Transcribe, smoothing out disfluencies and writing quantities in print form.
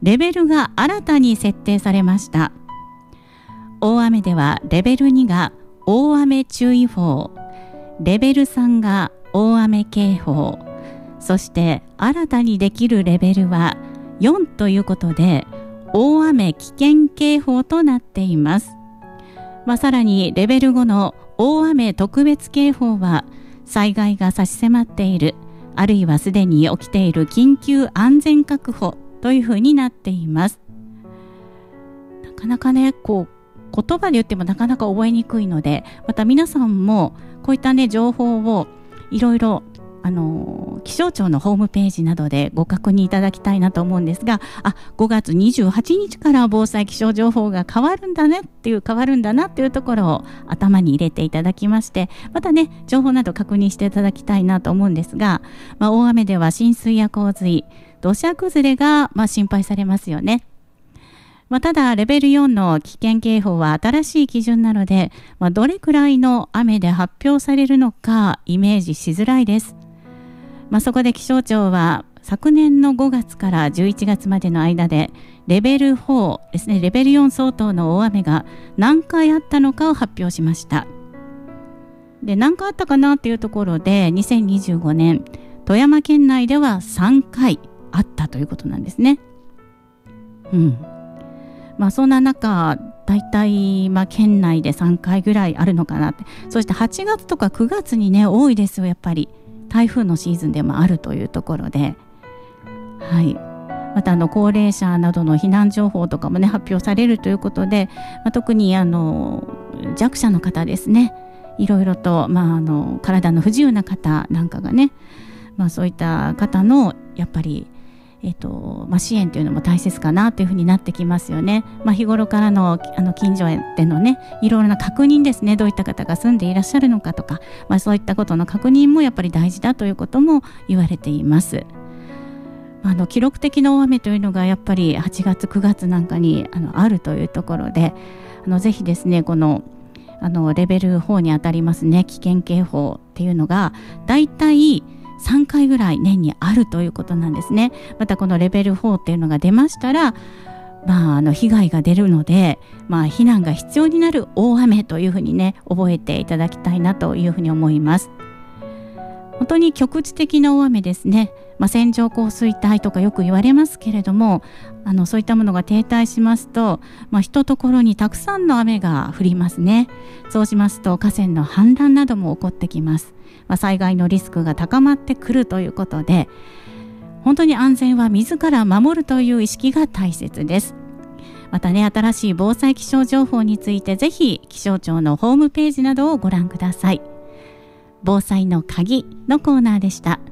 レベルが新たに設定されました。大雨ではレベル2が大雨注意報、レベル3が大雨警報、そして新たにできるレベルは4ということで大雨危険警報となっています。さらにレベル5の大雨特別警報は災害が差し迫っている、あるいはすでに起きている緊急安全確保というふうになっています。なかなかね、言葉で言ってもなかなか覚えにくいので、また皆さんもこういったね情報をいろいろ気象庁のホームページなどでご確認いただきたいなと思うんですが、5月28日から防災気象情報が変わるんだなっていうところを頭に入れていただきまして、またね情報など確認していただきたいなと思うんですが、大雨では浸水や洪水、土砂崩れが心配されますよね。ただレベル4の危険警報は新しい基準なので、どれくらいの雨で発表されるのかイメージしづらいです。そこで気象庁は昨年の5月から11月までの間でレベル4ですね、レベル4相当の大雨が何回あったのかを発表しました。で、何回あったかなっていうところで2025年富山県内では3回あったということなんですね。そんな中だいたい県内で3回ぐらいあるのかなって。そして8月とか9月にね多いですよ。やっぱり台風のシーズンでもあるというところで、また高齢者などの避難情報とかもね発表されるということで、特に弱者の方ですね、いろいろと、体の不自由な方なんかがね、そういった方のやっぱり支援というのも大切かなというふうになってきますよね。日頃からの近所でのねいろいろな確認ですね、どういった方が住んでいらっしゃるのかとか、そういったことの確認もやっぱり大事だということも言われています。記録的な大雨というのがやっぱり8月9月なんかにあるというところで、ぜひですねこのレベル4にあたりますね危険警報っていうのがだいたい3回ぐらい年にあるということなんですね。またこのレベル4っていうのが出ましたら、被害が出るので、避難が必要になる大雨というふうにね覚えていただきたいなというふうに思います。本当に局地的な大雨ですね。線状降水帯とかよく言われますけれども、そういったものが停滞しますと、ひとところにたくさんの雨が降りますね。そうしますと河川の氾濫なども起こってきます。災害のリスクが高まってくるということで、本当に安全は自ら守るという意識が大切です。またね、新しい防災気象情報についてぜひ気象庁のホームページなどをご覧ください。防災の鍵のコーナーでした。